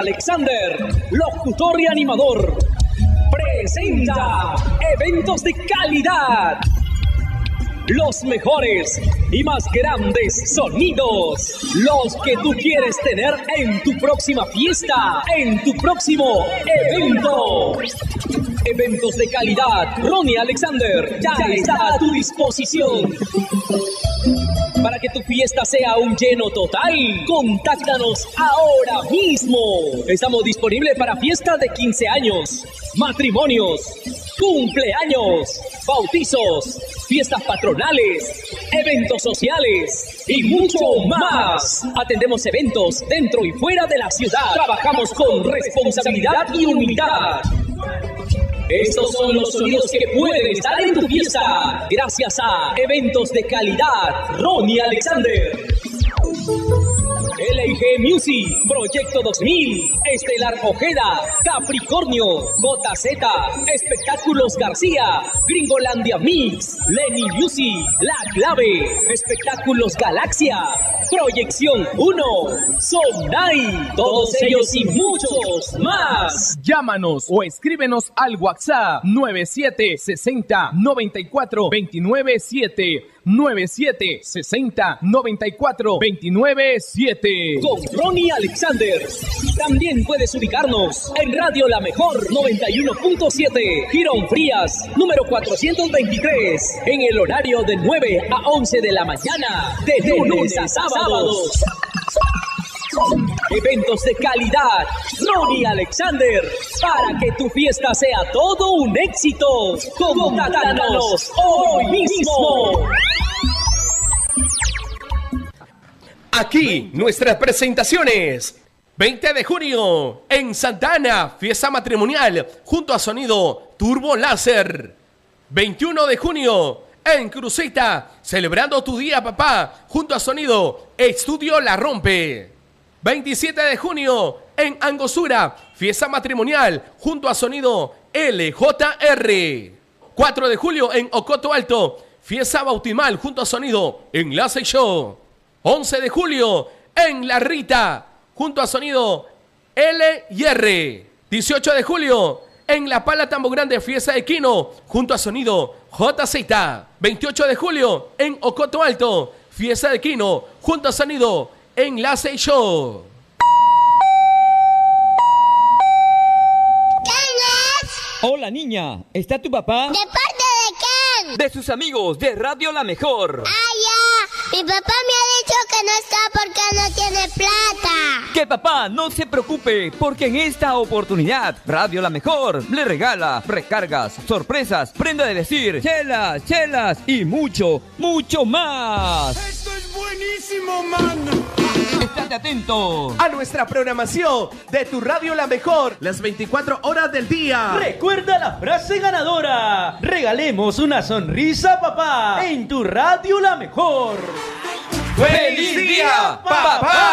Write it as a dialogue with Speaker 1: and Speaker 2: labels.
Speaker 1: Alexander, locutor y animador, presenta eventos de calidad. Los mejores y más grandes sonidos. Los que tú quieres tener en tu próxima fiesta, en tu próximo evento. Eventos de calidad. Ronnie Alexander ya está a tu disposición. Para que tu fiesta sea un lleno total, contáctanos ahora mismo. Estamos disponibles para fiestas de 15 años, matrimonios, cumpleaños, bautizos, fiestas patronales, eventos sociales y mucho más. Atendemos eventos dentro y fuera de la ciudad. Trabajamos con responsabilidad y humildad. Estos son los sonidos que pueden estar en tu fiesta. Gracias a Eventos de Calidad, Ronnie Alexander. LG Music, Proyecto 2000, Estelar Ojeda, Capricornio, JZ, Espectáculos García, Gringolandia Mix, Lenny Music, La Clave, Espectáculos Galaxia, Proyección 1, Sonai, todos ellos y muchos más.
Speaker 2: Llámanos o escríbenos al WhatsApp 9760 94 297 9760 94 297.
Speaker 1: Con Ronnie Alexander. También puedes ubicarnos en Radio La Mejor 91.7, Girón Frías, número 423, en el horario de 9 a 11 de la mañana, de lunes a sábados. Eventos de calidad, Ronnie Alexander, para que tu fiesta sea todo un éxito. Contáctanos hoy mismo.
Speaker 3: Aquí nuestras presentaciones. 20 de junio en Santa Ana, fiesta matrimonial junto a Sonido Turbo Láser. 21 de junio en Cruceta, celebrando tu día, papá, junto a Sonido Estudio La Rompe. 27 de junio en Angostura, fiesta matrimonial junto a Sonido LJR. 4 de julio en Ocoto Alto, fiesta bautismal junto a Sonido Enlace Show. 11 de julio en La Rita, junto a Sonido LR. 18 de julio en La Pala Tambo Grande, fiesta de Quino, junto a Sonido JZ. 28 de julio en Ocoto Alto, fiesta de Quino, junto a Sonido Enlace Show.
Speaker 4: ¿Quién es?
Speaker 5: Hola, niña, ¿está tu papá?
Speaker 4: ¿De parte de quién?
Speaker 5: De sus amigos de Radio La Mejor.
Speaker 4: ¡Ah, ya! Mi papá me ha dicho que no está porque no tiene plata.
Speaker 5: Que papá no se preocupe, porque en esta oportunidad Radio La Mejor le regala recargas, sorpresas, prenda de decir, chelas, chelas y mucho, mucho más.
Speaker 6: ¡Esto es buenísimo, man!
Speaker 5: Estate atento
Speaker 3: A nuestra programación de tu Radio La Mejor, las 24 horas del día.
Speaker 7: Recuerda la frase ganadora. Regalemos una sonrisa, papá, en tu Radio La Mejor.
Speaker 5: ¡Feliz día, papá!